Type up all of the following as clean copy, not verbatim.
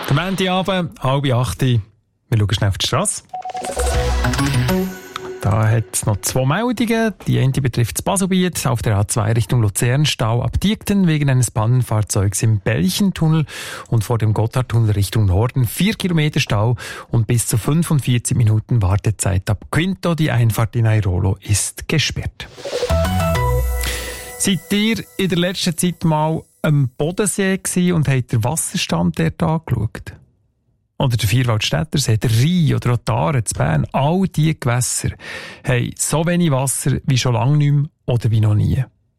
Der Montagabend, 7:30. Wir schauen schnell auf die Strasse. Da hat es noch 2 Meldungen. Die eine betrifft das Baselbiet auf der A2 Richtung Luzern, Stau ab Diekten wegen eines Pannenfahrzeugs im Belchentunnel und vor dem Gotthardtunnel Richtung Norden 4 Kilometer Stau und bis zu 45 Minuten Wartezeit ab Quinto. Die Einfahrt in Airolo ist gesperrt. Seid ihr in der letzten Zeit mal am Bodensee gewesen und habt den Wasserstand dort angeschaut? Oder der Vierwaldstättersee, der Rhein oder auch die Aare in Bern, all diese Gewässer haben so wenig Wasser wie schon lange nicht mehr oder wie noch nie.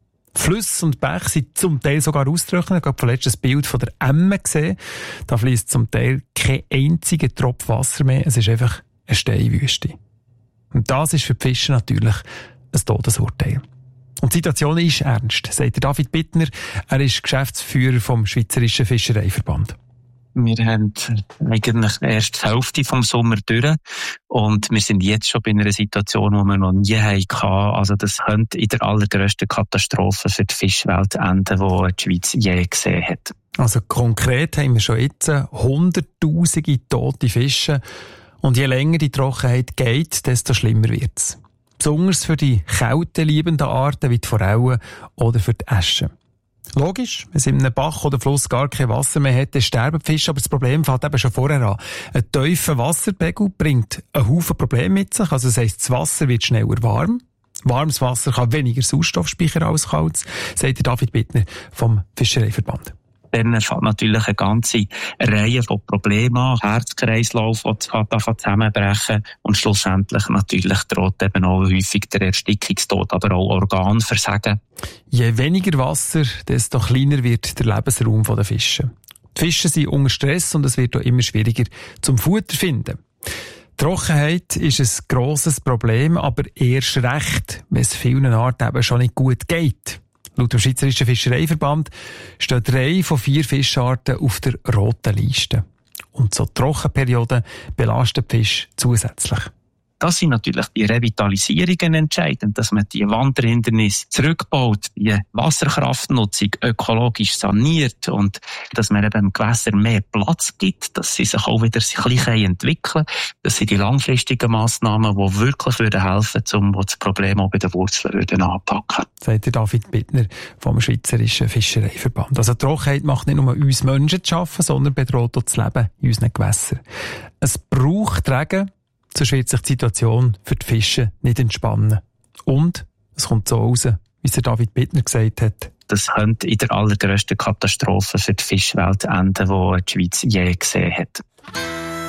Flüsse und Bäche sind zum Teil sogar ausgetrocknet. Ich habe vorletzt ein Bild von der Emme gesehen. Da fließt zum Teil kein einziger Tropfen Wasser mehr. Es ist einfach eine Steinwüste. Und das ist für die Fischer natürlich ein Todesurteil. Und die Situation ist ernst, sagt David Bittner. Er ist Geschäftsführer vom Schweizerischen Fischereiverband. Wir haben eigentlich erst die Hälfte vom Sommer durch und wir sind jetzt schon bei einer Situation, die wir noch nie hatten. Also das könnte in der allergrössten Katastrophe für die Fischwelt enden, die die Schweiz je gesehen hat. Also konkret haben wir schon jetzt Hunderttausende tote Fische und je länger die Trockenheit geht, desto schlimmer wird es. Besonders für die kälteliebenden Arten wie die Forellen oder für die Äschen. Logisch, wenn es in einem Bach oder Fluss gar kein Wasser mehr hat, dann sterben die Fische, aber das Problem fängt eben schon vorher an. Ein tiefer Wasserpegel bringt einen Haufen Probleme mit sich, also das heisst, das Wasser wird schneller warm. Warmes Wasser kann weniger Sauerstoff speichern als kaltes, sagt David Bittner vom Fischereiverband. Dann fällt natürlich eine ganze Reihe von Problemen an. Herzkreislauf, der zusammenbrechen und schlussendlich natürlich droht eben auch häufig der Erstickungstod, aber auch Organversagen. Je weniger Wasser, desto kleiner wird der Lebensraum der Fische. Die Fische sind unter Stress und es wird auch immer schwieriger zum Futter finden. Trockenheit ist ein grosses Problem, aber erst recht, wenn es vielen Arten eben schon nicht gut geht. Laut dem Schweizerischen Fischereiverband stehen 3 von 4 Fischarten auf der roten Liste. Und so Trockenperioden belasten die Fische zusätzlich. Das sind natürlich die Revitalisierungen entscheidend, dass man die Wanderhindernisse zurückbaut, die Wasserkraftnutzung ökologisch saniert und dass man eben im Gewässer mehr Platz gibt, dass sie sich auch wieder ein bisschen entwickeln. Das sind die langfristigen Massnahmen, die wirklich helfen würden, um das Problem auch bei den Wurzeln anpacken. Sagt David Bittner vom Schweizerischen Fischereiverband. Also die Trockenheit macht nicht nur uns Menschen zu arbeiten, sondern bedroht auch das Leben in unseren Gewässern. Es braucht Regen, sonst wird sich die Situation für die Fische nicht entspannen. Und es kommt so raus, wie es David Bittner gesagt hat. Das könnte in der allergrössten Katastrophe für die Fischwelt enden, die die Schweiz je gesehen hat.